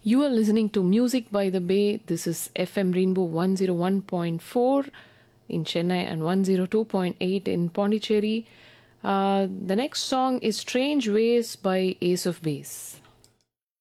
You are listening to Music by the Bay. This is FM Rainbow 101.4 in Chennai and 102.8 in Pondicherry. The next song is Strange Ways by Ace of Base.